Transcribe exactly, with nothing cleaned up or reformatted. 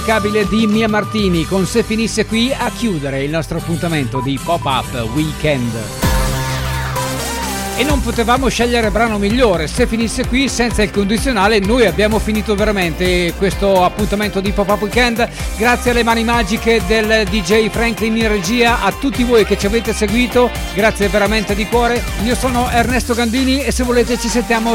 di Mia Martini con Se finisse qui a chiudere il nostro appuntamento di Pop-Up Weekend. E non potevamo scegliere brano migliore. Se finisse qui, senza il condizionale, noi abbiamo finito veramente questo appuntamento di Pop-Up Weekend. Grazie alle mani magiche del D J Franklin in regia, a tutti voi che ci avete seguito, grazie veramente di cuore. Io sono Ernesto Gandini e se volete ci sentiamo